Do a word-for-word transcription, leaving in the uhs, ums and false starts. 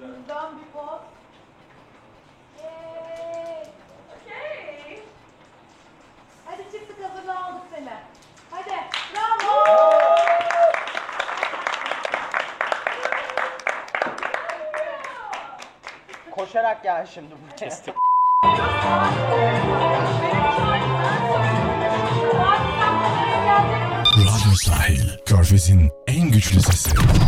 Hızdan bir poz. Yay. Okay. Hadi çıktık, hazırla, aldık seni. Hadi. Bravo. Koşarak gel şimdi buraya. Radyo Sahil, Körfez'in en güçlü sesi.